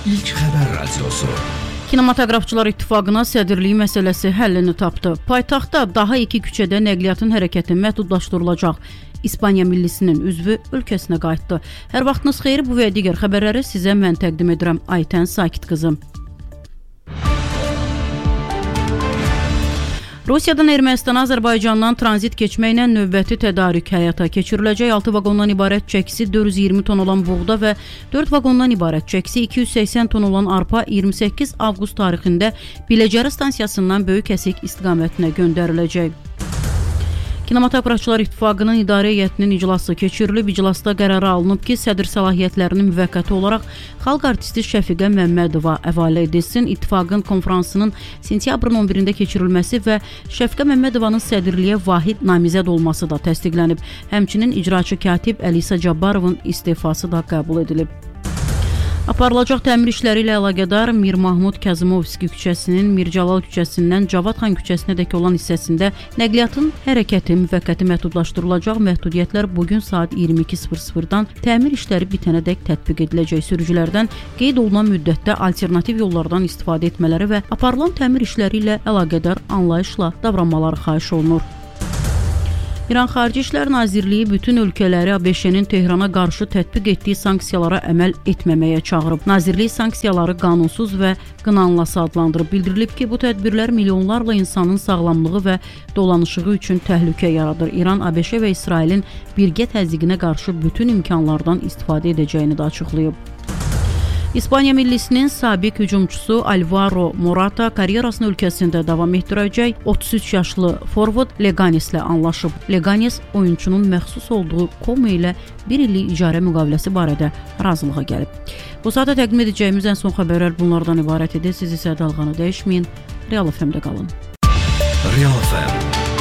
İlk xəbər radiosu. Kinematoqrafçılar İttifaqına sədrliyi məsələsi həllini tapdı. Paytaxtda daha 2 küçədə nəqliyyatın hərəkəti məhdudlaşdırılacaq. İspaniya millisinin üzvü ölkəsinə qayıtdı. Hər vaxtınız xeyir, bu və digər xəbərləri sizə mən təqdim edirəm. Aytən Sakit qızım. Rusiyadan Ermənistana Azərbaycandan tranzit keçməklə növbəti tədarük həyata keçiriləcək. 6 vaqondan ibarət çəkisi 420 ton olan buğda və 4 vaqondan ibarət çəkisi 280 ton olan arpa 28 avqust tarixində Biləcəri stansiyasından Böyük Kəsik istiqamətinə göndəriləcək. Kinematoqrafçılar İttifaqının idarə heyətinin iclası keçirilib. İclasda qərara alınıb ki, sədr səlahiyyətlərini müvəqqəti olaraq xalq artisti Şəfiqə Məmmədova həvalə edilsin. İttifaqın konfransının sentyabrın 11-də keçirilməsi və Şəfiqə Məmmədovanın sədrliyə vahid namizəd olması da təsdiqlənib. Həmçinin icraçı katib Əlisa Cabbarovun istefası da qəbul edilib. Aparılacaq təmir işləri ilə əlaqədar Mir Mahmud Kazımovski küçəsinin Mircəlal küçəsindən Cavad xan küçəsinədək olan hissəsində nəqliyyatın hərəkəti müvəqqəti məhdudlaşdırılacaq. Məhdudiyyətlər bugün saat 22:00-dan təmir işləri bitənədək tətbiq ediləcək. Sürücülərdən qeyd olunan müddətdə alternativ yollardan istifadə etmələri və aparılan təmir işləri ilə əlaqədar anlayışla davranmaları xahiş olunur. İran Xarici İşlər Nazirliyi bütün ölkələri ABŞ-nin Tehrana qarşı tətbiq etdiyi sanksiyalara əməl etməməyə çağırıb. Nazirlik sanksiyaları qanunsuz və qınanlası adlandırıb. Bildirilib ki, bu tədbirlər milyonlarla insanın sağlamlığı və dolanışığı üçün təhlükə yaradır. İran, ABŞ və İsrailin birgə təzyiqinə qarşı bütün imkanlardan istifadə edəcəyini də açıqlayıb. İspaniya millisinin sabiq hücumçusu Alvaro Morata karyerasını ölkəsində davam etdirəcək. 33 yaşlı forvard Leganeslə anlaşıb. Leganes oyunçunun məxsus olduğu Como ilə 1 illik icarə müqaviləsi barədə razılığa gəlib. Bu saata təqdim edəcəyimiz ən son xəbərlər bunlardan ibarət edir. Siz isə dalğanı dəyişməyin. Real FM-də qalın. Real FM.